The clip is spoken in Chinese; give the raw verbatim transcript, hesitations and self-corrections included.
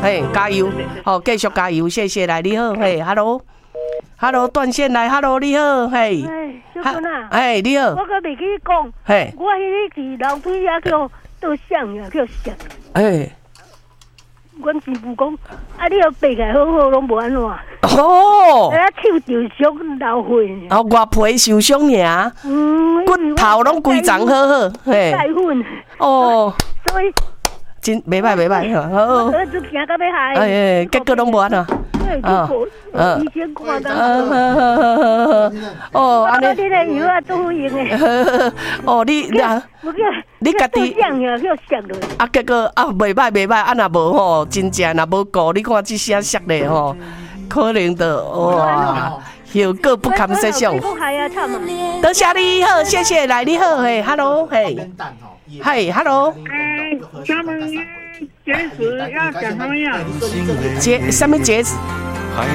嘿，加油，好，继续加油，谢谢来，你好，嘿 ，hello，hello， 断线来 ，hello， 你好，嘿， 哎，小芬啊， 哎，你好， 我可未去讲， 嘿， 我迄个伫楼梯遐叫倒响呀，叫响， 哎， 阮师傅讲，啊，你要爬起来好好，拢无安怎， 哦， 啊，手就伤流血， 哦，外皮受伤尔， 嗯， 骨头拢规长好好，嘿， 带粉， 哦， 所以真袂歹袂歹，好， 儿子惊到要害， 哎，结果拢无安怎。 啊，以前看到， 哦，安尼， 你个药啊都好用的。 哦，你啊，你家己啊，结果啊，袂歹袂歹，啊，若无吼，真正若无顾，你看这些色咧吼，可能的哇，后果不堪设想。多谢你好，谢谢来你好，嘿 ，hello， 嘿，嘿 ，hello， 哎，咱们节食要讲什么样？ 节什么节？